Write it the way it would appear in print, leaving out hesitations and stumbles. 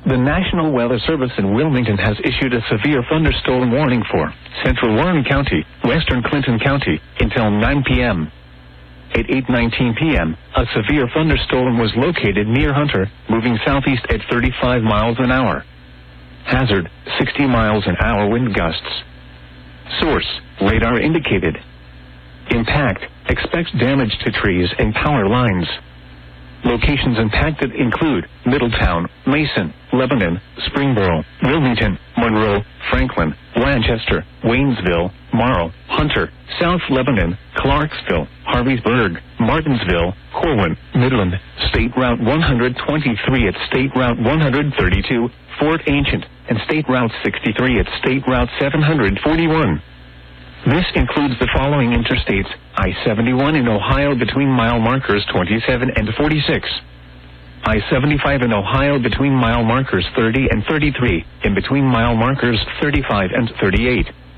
The National Weather Service in Wilmington has issued a severe thunderstorm warning for central Warren County, western Clinton County, until 9 p.m. At 8:19 p.m., a severe thunderstorm was located near Hunter, moving southeast at 35 miles an hour. Hazard, 60 miles an hour wind gusts. Source, radar indicated. Impact, expect damage to trees and power lines. Locations impacted include Middletown, Mason, Lebanon, Springboro, Wilmington, Monroe, Franklin, Lancaster, Waynesville, Morrow, Hunter, South Lebanon, Clarksville, Harveysburg, Martinsville, Corwin, Midland, State Route 123 at State Route 132, Fort Ancient, and State Route 63 at State Route 741. This includes the following interstates: I-71 in Ohio between mile markers 27 and 46. I-75 in Ohio between mile markers 30 and 33, in between mile markers 35 and 38.